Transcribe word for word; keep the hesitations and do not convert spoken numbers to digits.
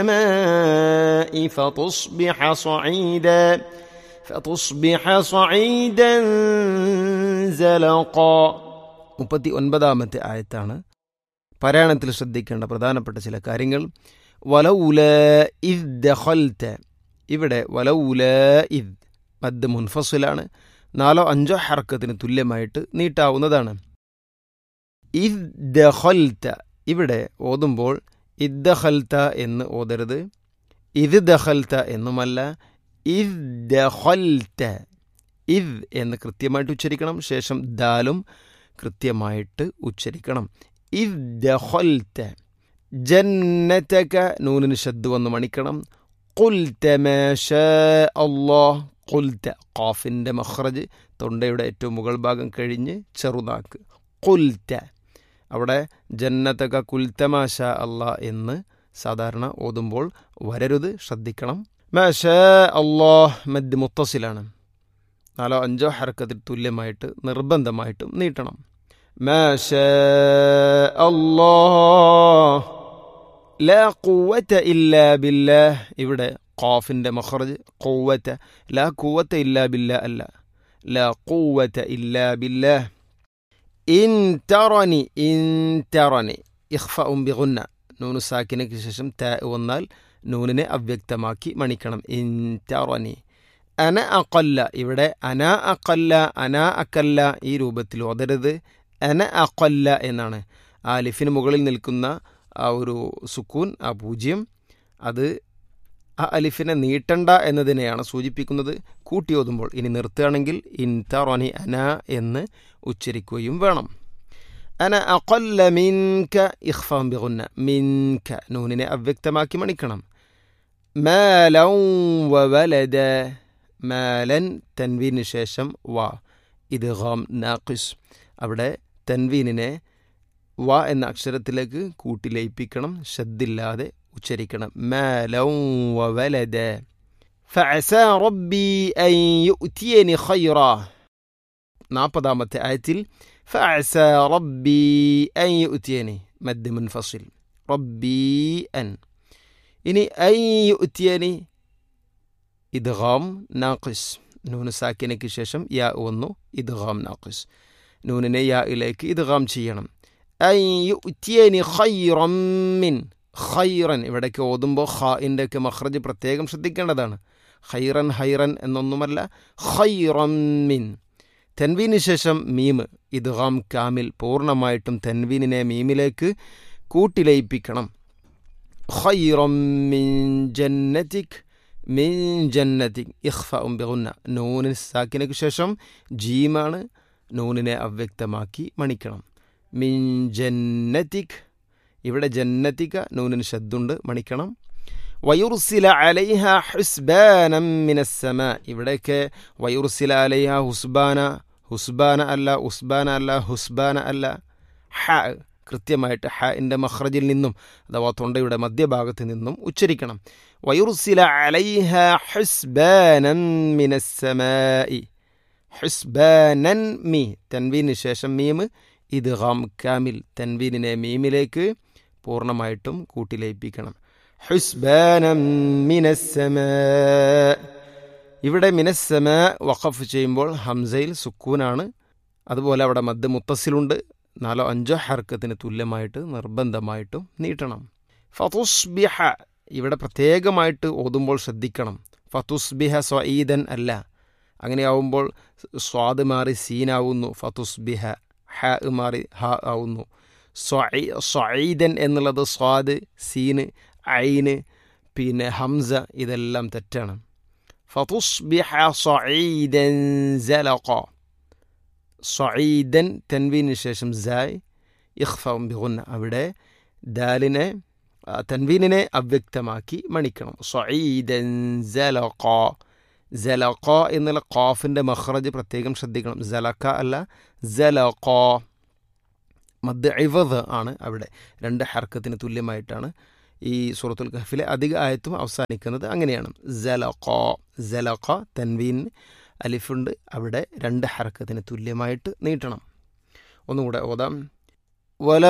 السماء فتصبح صعيدا فتصبح صعيدا زلقا. മുപ്പത്തി ഒൻപതാമത്തെ ആയത്താണ്. പാരായണത്തിൽ ശ്രദ്ധിക്കേണ്ട പ്രധാനപ്പെട്ട ചില കാര്യങ്ങൾ. വലൗല ഇദ് ദഖൽത, ഇവിടെ വലൗല ഇദ് മദ് മുൻഫസിലാണ്. നാലോ അഞ്ചോ ഹർക്കത്തിന് തുല്യമായിട്ട് നീട്ടാവുന്നതാണ്. ഇദ് ദഖൽത, ഇവിടെ ഓതുമ്പോൾ ഇദ് ദഖൽത എന്ന് ഓതരുത്, ഇദ് ദഖൽത എന്നുമല്ല, ഇദ് ദഖൽത. ഇദ് എന്ന് കൃത്യമായിട്ട് ഉച്ചരിക്കണം. ശേഷം ദാലും കൃത്യമായിട്ട് ഉച്ചരിക്കണം. ഇദ് ദഖൽത. ജന്നതക, നൂനിന് ശദ്ദ് വന്ന് മണിക്കണം. ഖുൽത മാ ഷാ അല്ലാഹ്. ഖുൽത, ഖാഫിൻ്റെ മഖ്റജ് തൊണ്ടയുടെ ഏറ്റവും മുകൾ ഭാഗം കഴിഞ്ഞ് ചെറുനാക്ക്. ഖുൽത, അവിടെ ജന്നതക കുൽത മാ ഷാ അല്ലാഹ് എന്ന് സാധാരണ ഓതുമ്പോൾ വരരുത്, ശ്രദ്ധിക്കണം. മാ ഷാ അല്ലാഹ് മദ് മുത്തസിലാണ്. നാലോ അഞ്ചോ ഹർക്കത്തിൽ തുല്യമായിട്ട് നിർബന്ധമായിട്ടും നീട്ടണം. മാ ഷാ അല്ലാഹ് ലാ ഖുവത ഇല്ലാ ബില്ലാഹ്. ഇവിടെ ഖാഫിൻ്റെ മഖ്റജ് ഖുവത, ലാ ഖുവത ഇല്ലാ ബില്ലാഹ് അല്ല, ലാ ഖുവത ഇല്ലാ ബില്ലാഹ്. In തറനി, in തറനി ഇഖ്ഫഉൻ ബിഗുന്ന. നൂനു സാക്കിനയ്ക്ക് ശേഷം താ വന്നാൽ നൂനിനെ അവ്യക്തമാക്കി മണിക്കണം. ഇൻ തറനി. അന അഖല്ല, ഇവിടെ അന അഖല്ല, അന അക്കല്ല ഈ രൂപത്തിൽ ഓതരുത്. അന അഖല്ല എന്നാണ്. ആ ലിഫിന് മുകളിൽ നിൽക്കുന്ന ആ ഒരു സുക്കൂൻ, ആ പൂജ്യം, അത് ആ അലിഫിനെ നീട്ടണ്ട എന്നതിനെയാണ് സൂചിപ്പിക്കുന്നത് കൂട്ടി ഓതുമ്പോൾ. ഇനി നിർത്തുകയാണെങ്കിൽ ഇൻ തറനി അന എന്ന് ഉച്ചരിക്കുകയും വേണം. അന അഖല്ല മിൻക ഇഖ്ഫാൻ ബിഗുന്ന. മിൻക നൂനിനെ അവ്യക്തമാക്കി മണിക്കണം. മാലൻ വവലദ. മാലൻ തൻവീന് ശേഷം വ, ഇദ്ഗാം നാഖിസ്. അവിടെ തൻവീനിനെ വ എന്ന അക്ഷരത്തിലേക്ക് കൂട്ടി ലയിപ്പിക്കണം, ശദ്ദില്ലാതെ ഉച്ചരിക്കണം. മാലൻ വവലദ. ഫഅസാ റബ്ബി അൻ യുഅ്തിയനി ഖൈറാ. നാൽപ്പതാമത്തെ ആയത്തിൽ ഫഅസാ റബ്ബി അൻ യുഅ്തിയനി മദ് മുൻഫസിൽ. റബ്ബി അൻ. ഇനി അൻ യുഅ്തിയനി ഇദ്ഗാം നാഖിസ്. നൂന് സാക്കിനയ്ക്ക് ശേഷം യാ വന്നു, ഇദ്ഗാം നാഖിസ്. നൂനിനെ യാ ഇലേക്ക് ഇദ്ഗാം ചെയ്യണം. അൻ യുഅ്തിയനി ഖൈറൻ മിൻ. ഖൈറൻ ഇവിടേക്ക് ഓതുമ്പോൾ ഖാഇൻ്റെ ഒക്കെ മഖ്റജ് പ്രത്യേകം ശ്രദ്ധിക്കേണ്ടതാണ്. ഖൈറൻ ഹൈറൻ എന്നൊന്നുമല്ല, ഖൈറൻ മിൻ. തൻവീന് ശേഷം മീം, ഇദ്ഗാം കാമിൽ. പൂർണ്ണമായിട്ടും തൻവീനിനെ മീമിലേക്ക് കൂട്ടിലയിപ്പിക്കണം. ഖൈറൻ മിൻ ജന്നതിക്. മിൻ ജന്നതിക് ഇഖ്ഫഉൻ ബിഗുന്ന. നൂനിന് സാക്കിനയ്ക്ക് ശേഷം ജീമാണ്, നൂനിനെ അവ്യക്തമാക്കി മണിക്കണം. മിൻ ജന്നതിക്. ഇവിടെ ജന്നതിക നൂനിന് ശദ്ദുണ്ട്, മണിക്കണം. വയുർസില അലൈഹ ഹുസ്ബാനം മിനസ്സമാ. ഇവിടെയൊക്കെ വയുർസില അലൈഹ ഹുസ്ബാന, ഹുസ്ബാന അല്ല, ഉസ്ബാന അല്ല, ഹുസ്ബാന അല്ല. ഹ കൃത്യമായിട്ട് ഹഇൻ്റെ മഖ്റജിൽ നിന്നും അഥവാ തൊണ്ടയുടെ മധ്യഭാഗത്ത് നിന്നും ഉച്ചരിക്കണം. വയുർസില അലൈഹ ഹുസ്ബാനം മിനസ്സമാഇ. ഹുസ്ബാനൻ മീ. തൻവീന് ശേഷം മീം, ഇദ്ഗാം കാമിൽ. തൻവീനിനെ മീമിലേക്ക് പൂർണ്ണമായിട്ടും കൂട്ടിലയിപ്പിക്കണം. ഹുസ്ബാനം മിനസ്സമാ. ഇവിടെ മിനസ്സമാ വഖഫ് ചെയ്യുമ്പോൾ ഹംസയിൽ സുക്കൂനാണ്. അതുപോലെ അവിടെ മദ് മുത്തസിലുണ്ട്. നാലോ അഞ്ചോ ഹർക്കത്തിന് തുല്യമായിട്ട് നിർബന്ധമായിട്ടും നീട്ടണം. ഫതുസ്ബിഹ ഇവിടെ പ്രത്യേകമായിട്ട് ഓതുമ്പോൾ ശ്രദ്ധിക്കണം. ഫതുസ്ബിഹ സ്വഈദൻ അല്ല. അങ്ങനെയാവുമ്പോൾ സ്വാദ് മാറി സീനാവുന്നു. ഫതുസ്ബിഹ ഹ മാറി ഹ ആവുന്നു. സ്വഈദൻ എന്നുള്ളത് സ്വാദ്, സീന്, ഐന്, പിന്നെ ഹംസ, ഇതെല്ലാം തെറ്റാണ്. ഫതുസ്ബിഹ സ്വഈദൻ സലഖ. സ്വഈദൻ തൻവീന് ശേഷം സായ് ഇഖ്ഫഉൻ ബിഗുന്ന. അവിടെ ദാലിനെ തൻവീനിനെ അവ്യക്തമാക്കി മണിക്കണം. സ്വഈദൻ സലഖ. സലഖ എന്നുള്ള ഖാഫിൻ്റെ മഖ്റജ് പ്രത്യേകം ശ്രദ്ധിക്കണം. സലഖ അല്ല, സലഖ. മദ് ഇവദ് ആണ്. അവിടെ രണ്ട് ഹർക്കത്തിന് തുല്യമായിട്ടാണ് ഈ സൂറത്തുൽ കഹ്ഫിലെ അധിക ആയത്തും അവസാനിക്കുന്നത്. അങ്ങനെയാണ്. സലഖ. സലഖ തൻവീൻ അലിഫുണ്ട്, അവിടെ രണ്ട് ഹർക്കത്തിന് തുല്യമായിട്ട് നീട്ടണം. ഒന്നുകൂടെ ഓതാം. വല